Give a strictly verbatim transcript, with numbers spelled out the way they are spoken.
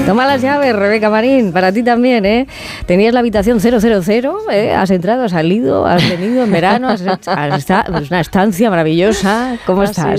Toma las llaves, Rebeca Marín, para ti también, ¿eh? Tenías la habitación cero cero cero, ¿eh? Has entrado, has salido, has venido en verano, has, has estado, es una estancia maravillosa. ¿Cómo Ah, estás?